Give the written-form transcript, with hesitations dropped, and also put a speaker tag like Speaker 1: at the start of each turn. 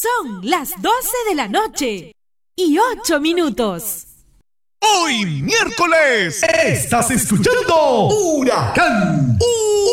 Speaker 1: Son las 12 de la noche y 8 minutos.
Speaker 2: Hoy miércoles estás escuchando Huracán